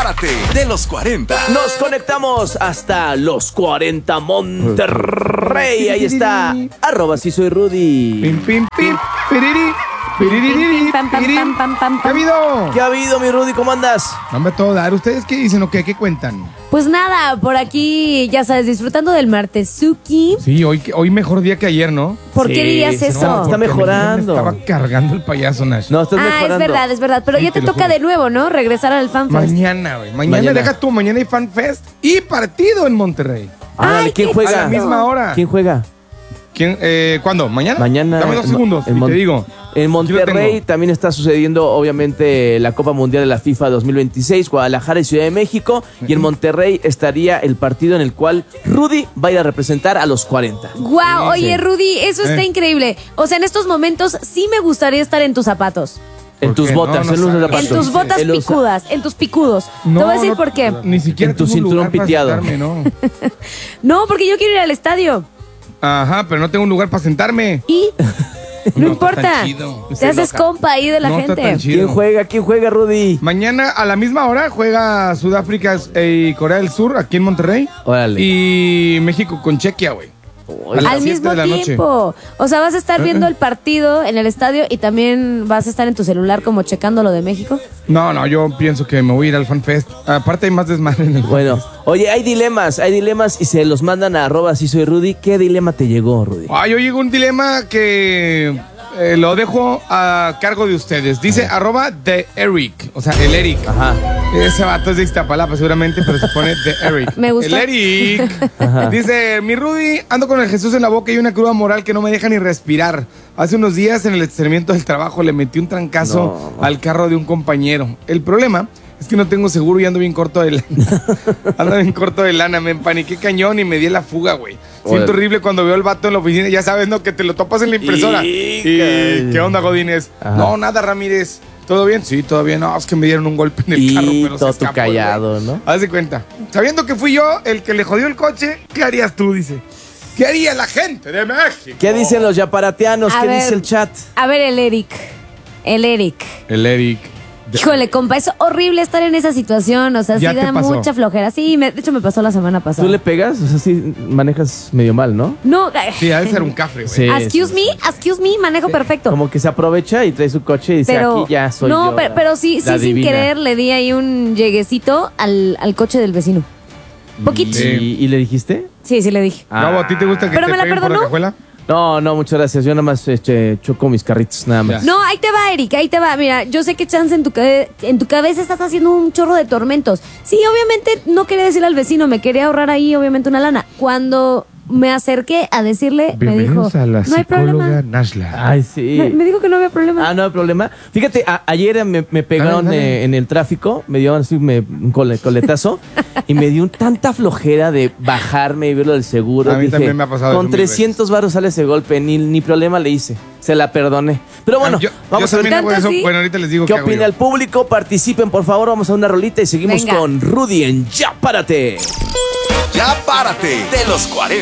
Párate de los 40. Nos conectamos hasta los 40 Monterrey. Ahí está. @sí soy Rudy. Pim, pim, pim. Piriri. Piriri. Pam, pam, pam, pam, pam, ¿Qué ha habido? ¿Qué ha habido, mi Rudy? ¿Cómo andas? No me todo dar. ¿Ustedes qué dicen o qué? ¿Qué cuentan? Pues nada, por aquí, ya sabes, disfrutando del martesuki. Sí, hoy mejor día que ayer, ¿no? ¿Por qué dirías sí, eso? no, está Porque mejorando. me estaba cargando el payaso, Nash. No, estás mejorando. Es verdad. Pero Sí, ya te te lo toca juro. de nuevo, ¿no? Regresar al FanFest. Mañana, güey. Mañana, Mañana. deja tú. Mañana hay FanFest y partido en Monterrey. Ándale, Ay, ¿quién qué juega? A la misma hora. ¿Quién juega? ¿Quién? ¿Cuándo? ¿Mañana? Mañana. Dame 2 segundos y te digo. En Aquí lo Monterrey tengo. también está sucediendo, obviamente, la Copa Mundial de la FIFA 2026, Guadalajara y Ciudad de México. Y en Monterrey estaría el partido en el cual Rudy va a ir a representar a los 40. Guau, oye, Sí. Rudy, eso está increíble. O sea, en estos momentos sí me gustaría estar en tus zapatos. En ¿Por tus qué? botas, No, en no los sabes. zapatos. En tus botas En los- picudas, en tus picudos. Te voy a decir por qué. Ni siquiera En tu tengo un cinturón lugar para piteado. sentarme, ¿no? No, porque yo quiero ir al estadio. Ajá, pero no tengo un lugar para sentarme. Y no No, está importa. tan chido. Te haces compa ahí de la No, está gente. tan chido. ¿Quién juega, Rudy? Mañana a la misma hora juega Sudáfrica y Corea del Sur aquí en Monterrey. Órale. Y México con Chequia, güey. A las Al 7 mismo de la noche. tiempo. O sea, vas a estar viendo el partido en el estadio y también vas a estar en tu celular como checando lo de México. No, yo pienso que me voy a ir al FanFest. Aparte hay más desmadre en el Bueno, oye, hay dilemas y se los mandan a @sí soy Rudy. ¿Qué dilema te llegó, Rudy? Yo llegó un dilema que lo dejo a cargo de ustedes. Dice @de Eric, o sea, el Eric. Ajá. Ese vato es de Iztapalapa seguramente, pero se pone de Eric. Me gustó. El Eric. Dice, mi Rudy, ando con el Jesús en la boca y una cruda moral que no me deja ni respirar. Hace unos días en el estacionamiento del trabajo le metí un trancazo al carro de un compañero. El problema es que no tengo seguro y ando bien corto de lana. Ando bien corto de lana. Me empaniqué cañón y me di la fuga, güey. Siento horrible cuando veo el vato en la oficina. Ya sabes, ¿no? Que te lo topas en la impresora. Y ¿qué onda, Godínez? Ajá. No, nada, Ramírez. ¿Todo bien? Sí, todo bien. No, es que me dieron un golpe en el Y carro, pero se todo tú escapó, callado, güey. ¿no? Haz de cuenta. Sabiendo que fui yo el que le jodió el coche, ¿qué harías tú? Dice. ¿Qué haría la gente de México? ¿Qué dicen los yaparateanos? A ¿Qué ver. dice el chat? A ver, el Eric. El Eric. El Eric. Híjole, compa, es horrible estar en esa situación. O sea, sí ¿Ya te da pasó? mucha flojera. Sí, de hecho me pasó la semana pasada. ¿Tú le pegas? O sea, sí manejas medio mal, ¿no? No, Sí, ha de ser un cafre, güey. Sí. excuse me, manejo perfecto. Como que se aprovecha y trae su coche y dice, Pero, aquí ya soy no, yo. pero sí, la sin divina. querer le di ahí un lleguecito al coche del vecino. Poquito. ¿Y le dijiste? Sí, le dije. Gabo, ¿a ti te gusta que Pero te me la peguen por la perdonó. cajuela? No, muchas gracias. Yo nada más choco mis carritos, nada más. Ya. No, ahí te va, Eric, ahí te va. Mira, yo sé que chance en tu cabeza estás haciendo un chorro de tormentos. Sí, obviamente no quería decirle al vecino, me quería ahorrar ahí, obviamente, una lana. Cuando me acerqué a decirle, me dijo, no hay problema. Nashla. Ay, sí. Me dijo que no había problema. Ah, no hay problema. Fíjate, ayer me pegaron Dale. en el tráfico, me dieron así un coletazo y me dio tanta flojera de bajarme y verlo del seguro. A mí también me ha pasado Con eso mil 300 varos sale ese golpe, ni problema le hice. Se la perdoné. Pero bueno, vamos yo a ver también hago ¿Tanto eso. así? Bueno, ahorita les digo qué qué hago opina yo. el público. Participen, por favor. Vamos a una rolita y seguimos Venga. con Rudy en Ya Párate. Ya párate de los 40.